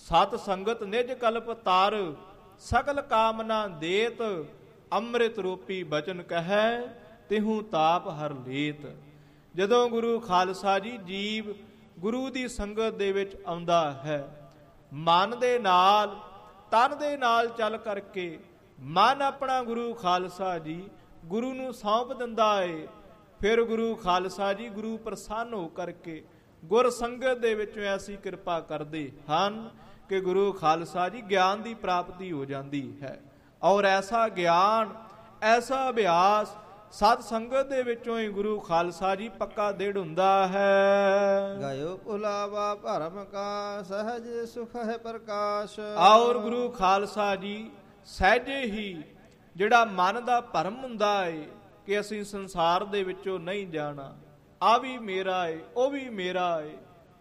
ਸਤ ਸੰਗਤ ਨਿਜ ਕਲਪ ਤਾਰ, ਸਕਲ ਕਾਮਨਾ ਦੇਤ, ਅੰਮ੍ਰਿਤ ਰੂਪੀ ਬਚਨ ਕਹੈ, ਤਿਹੂ ਤਾਪ ਹਰ ਲੇਤ। ਜਦੋਂ ਗੁਰੂ ਖਾਲਸਾ ਜੀ ਜੀਵ ਗੁਰੂ ਦੀ ਸੰਗਤ ਦੇ ਵਿੱਚ ਆਉਂਦਾ ਹੈ, ਮਨ ਦੇ ਨਾਲ ਤਨ ਦੇ ਨਾਲ ਚੱਲ ਕਰਕੇ ਮਨ ਆਪਣਾ ਗੁਰੂ ਖਾਲਸਾ ਜੀ ਗੁਰੂ ਨੂੰ ਸੌਂਪ ਦਿੰਦਾ ਏ। ਫਿਰ ਗੁਰੂ ਖਾਲਸਾ ਜੀ ਗੁਰੂ ਪ੍ਰਸੰਨ ਹੋ ਕਰਕੇ ਗੁਰ ਸੰਗਤ ਦੇ ਵਿੱਚੋਂ ਐਸੀ ਕਿਰਪਾ ਕਰਦੇ ਹਨ ਕਿ ਗੁਰੂ ਖਾਲਸਾ ਜੀ ਗਿਆਨ ਦੀ ਪ੍ਰਾਪਤੀ ਹੋ ਜਾਂਦੀ ਹੈ। ਔਰ ਐਸਾ ਗਿਆਨ, ਐਸਾ ਅਭਿਆਸ ਸਤ ਸੰਗਤ ਦੇ ਵਿੱਚੋਂ ਹੀ ਗੁਰੂ ਖਾਲਸਾ ਜੀ ਪੱਕਾ ਦ੍ਰਿੜ ਹੁੰਦਾ ਹੈ। ਗਾਇਓ ਭੁਲਾਵਾ ਭਰਮ ਕਾ, ਸਹਜ ਸੁਖ ਹੈ ਪ੍ਰਕਾਸ਼। ਔਰ ਗੁਰੂ ਖਾਲਸਾ ਜੀ ਸਹਿਜੇ ਹੀ ਜਿਹੜਾ ਮਨ ਦਾ ਭਰਮ ਹੁੰਦਾ ਏ ਕਿ ਅਸੀਂ ਸੰਸਾਰ ਦੇ ਵਿੱਚੋਂ ਨਹੀਂ ਜਾਣਾ, ਆ ਵੀ ਮੇਰਾ ਏ, ਉਹ ਵੀ ਮੇਰਾ ਏ,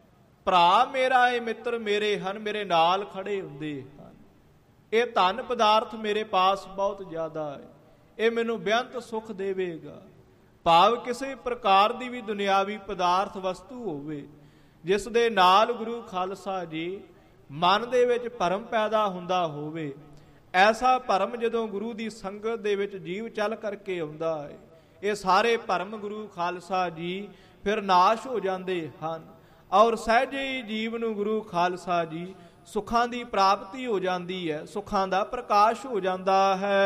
ਭਰਾ ਮੇਰਾ ਏ, ਮਿੱਤਰ ਮੇਰੇ ਹਨ, ਮੇਰੇ ਨਾਲ ਖੜੇ ਹੁੰਦੇ ਹਨ, ਇਹ ਧਨ ਪਦਾਰਥ ਮੇਰੇ ਪਾਸ ਬਹੁਤ ਜ਼ਿਆਦਾ ਹੈ, ਇਹ ਮੈਨੂੰ ਬੇਅੰਤ ਸੁਖ ਦੇਵੇਗਾ। ਭਾਵ ਕਿਸੇ ਪ੍ਰਕਾਰ ਦੀ ਵੀ ਦੁਨਿਆਵੀ ਪਦਾਰਥ ਵਸਤੂ ਹੋਵੇ ਜਿਸ ਦੇ ਨਾਲ ਗੁਰੂ ਖਾਲਸਾ ਜੀ ਮਨ ਦੇ ਵਿੱਚ ਭਰਮ ਪੈਦਾ ਹੁੰਦਾ ਹੋਵੇ, ਐਸਾ ਭਰਮ ਜਦੋਂ ਗੁਰੂ ਦੀ ਸੰਗਤ ਦੇ ਵਿੱਚ ਜੀਵ ਚੱਲ ਕਰਕੇ ਆਉਂਦਾ ਹੈ, ਇਹ ਸਾਰੇ ਭਰਮ ਗੁਰੂ ਖਾਲਸਾ ਜੀ ਫਿਰ ਨਾਸ਼ ਹੋ ਜਾਂਦੇ ਹਨ। ਔਰ ਸਹਿਜੇ ਹੀ ਜੀਵ ਨੂੰ ਗੁਰੂ ਖਾਲਸਾ ਜੀ ਸੁੱਖਾਂ ਦੀ ਪ੍ਰਾਪਤੀ ਹੋ ਜਾਂਦੀ ਹੈ, ਸੁੱਖਾਂ ਦਾ ਪ੍ਰਕਾਸ਼ ਹੋ ਜਾਂਦਾ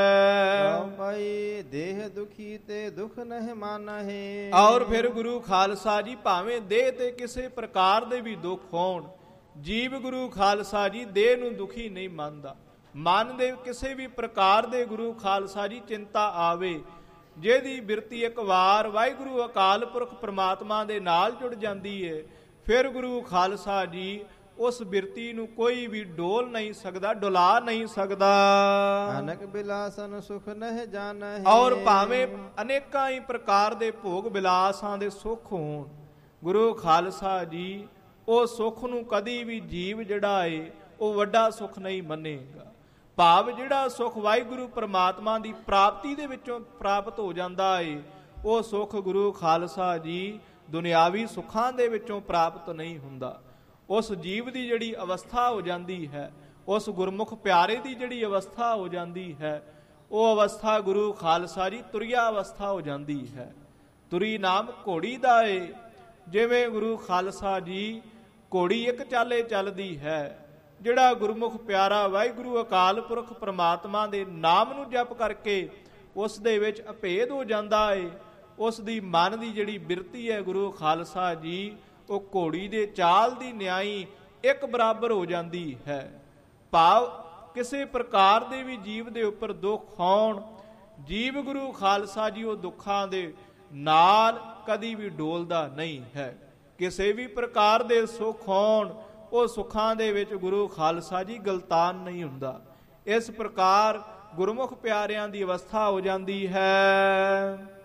ਹੈ। ਭਾਈ ਦੇਹ ਦੁਖੀ ਤੇ ਦੁਖ ਨਹਿ ਮਾਨਹਿ। ਔਰ ਫਿਰ ਗੁਰੂ ਖਾਲਸਾ ਜੀ ਭਾਵੇਂ ਦੇਹ ਤੇ ਕਿਸੇ ਪ੍ਰਕਾਰ ਦੇ ਵੀ ਦੁੱਖ ਹੋਣ, ਜੀਵ ਗੁਰੂ ਖਾਲਸਾ ਜੀ ਦੇਹ ਨੂੰ ਦੁਖੀ ਨਹੀਂ ਮੰਨਦਾ। ਮਨ ਦੇ ਕਿਸੇ ਵੀ ਪ੍ਰਕਾਰ ਦੇ ਗੁਰੂ ਖਾਲਸਾ ਜੀ ਚਿੰਤਾ ਆਵੇ, ਜਿਹਦੀ ਬਿਰਤੀ ਇੱਕ ਵਾਰ ਵਾਹਿਗੁਰੂ ਅਕਾਲ ਪੁਰਖ ਪ੍ਰਮਾਤਮਾ ਦੇ ਨਾਲ ਜੁੜ ਜਾਂਦੀ ਹੈ, ਫਿਰ ਗੁਰੂ ਖਾਲਸਾ ਜੀ ਉਸ ਬਿਰਤੀ ਨੂੰ ਕੋਈ ਵੀ ਡੋਲ ਨਹੀਂ ਸਕਦਾ, ਡੁਲਾ ਨਹੀਂ ਸਕਦਾ। ਅਨਕ ਬਿਲਾਸਨ ਸੁਖ ਨਹਿ ਜਾਣਹਿ। ਔਰ ਭਾਵੇਂ ਅਨੇਕਾਂ ਹੀ ਪ੍ਰਕਾਰ ਦੇ ਭੋਗ ਬਿਲਾਸਾਂ ਦੇ ਸੁਖ ਹੋਣ, ਗੁਰੂ ਖਾਲਸਾ ਜੀ ਉਹ ਸੁਖ ਨੂੰ ਕਦੀ ਵੀ ਜੀਵ ਜਿਹੜਾ ਏ ਉਹ ਵੱਡਾ ਸੁਖ ਨਹੀਂ ਮੰਨੇਗਾ। ਭਾਵ ਜਿਹੜਾ ਸੁਖ ਵਾਹਿਗੁਰੂ ਪ੍ਰਮਾਤਮਾ ਦੀ ਪ੍ਰਾਪਤੀ ਦੇ ਵਿੱਚੋਂ ਪ੍ਰਾਪਤ ਹੋ ਜਾਂਦਾ ਏ, ਉਹ ਸੁਖ ਗੁਰੂ ਖਾਲਸਾ ਜੀ ਦੁਨਿਆਵੀ ਸੁੱਖਾਂ ਦੇ ਵਿੱਚੋਂ ਪ੍ਰਾਪਤ ਨਹੀਂ ਹੁੰਦਾ। ਉਸ ਜੀਵ ਦੀ ਜਿਹੜੀ ਅਵਸਥਾ ਹੋ ਜਾਂਦੀ ਹੈ, ਉਸ ਗੁਰਮੁਖ ਪਿਆਰੇ ਦੀ ਜਿਹੜੀ ਅਵਸਥਾ ਹੋ ਜਾਂਦੀ ਹੈ, ਉਹ ਅਵਸਥਾ ਗੁਰੂ ਖਾਲਸਾ ਜੀ ਤੁਰਿਆ ਅਵਸਥਾ ਹੋ ਜਾਂਦੀ ਹੈ। ਤੁਰੀ ਨਾਮ ਘੋੜੀ ਦਾ ਏ। ਜਿਵੇਂ ਗੁਰੂ ਖਾਲਸਾ ਜੀ ਘੋੜੀ ਇੱਕ ਚਾਲੇ ਚੱਲਦੀ ਹੈ, ਜਿਹੜਾ ਗੁਰਮੁਖ ਪਿਆਰਾ ਵਾਹਿਗੁਰੂ ਅਕਾਲ ਪੁਰਖ ਪ੍ਰਮਾਤਮਾ ਦੇ ਨਾਮ ਨੂੰ ਜਪ ਕਰਕੇ ਉਸ ਦੇ ਵਿੱਚ ਅਭੇਦ ਹੋ ਜਾਂਦਾ ਏ, ਉਸ ਦੀ ਮਨ ਦੀ ਜਿਹੜੀ ਬਿਰਤੀ ਹੈ ਗੁਰੂ ਖਾਲਸਾ ਜੀ ਉਹ ਘੋੜੀ ਦੇ ਚਾਲ ਦੀ ਨਿਆਈ ਇੱਕ ਬਰਾਬਰ ਹੋ ਜਾਂਦੀ ਹੈ। ਭਾਵ ਕਿਸੇ ਪ੍ਰਕਾਰ ਦੇ ਵੀ ਜੀਵ ਦੇ ਉੱਪਰ ਦੁੱਖ ਹੋਣ, ਜੀਵ ਗੁਰੂ ਖਾਲਸਾ ਜੀ ਉਹ ਦੁੱਖਾਂ ਦੇ ਨਾਲ ਕਦੀ ਵੀ ਡੋਲਦਾ ਨਹੀਂ ਹੈ। ਕਿਸੇ ਵੀ ਪ੍ਰਕਾਰ ਦੇ ਸੁੱਖ ਹੋਣ, ਉਹ ਸੁੱਖਾਂ ਦੇ ਵਿੱਚ ਗੁਰੂ ਖਾਲਸਾ ਜੀ ਗਲਤਾਨ ਨਹੀਂ ਹੁੰਦਾ। ਇਸ ਪ੍ਰਕਾਰ ਗੁਰਮੁਖ ਪਿਆਰਿਆਂ ਦੀ ਅਵਸਥਾ ਹੋ ਜਾਂਦੀ ਹੈ।